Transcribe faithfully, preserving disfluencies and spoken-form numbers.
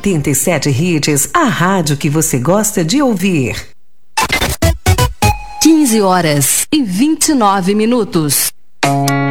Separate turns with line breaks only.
oitenta e sete Hits, a rádio que você gosta de ouvir.
quinze horas e vinte e nove minutos.